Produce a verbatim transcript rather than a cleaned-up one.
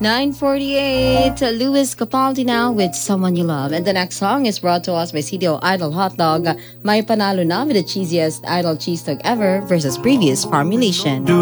nine forty-eight, Louis Capaldi now with Someone You Love. And the next song is brought to us by C D O Idol Hot Dog. May panalo na with the cheesiest idol cheese dog ever versus previous formulation.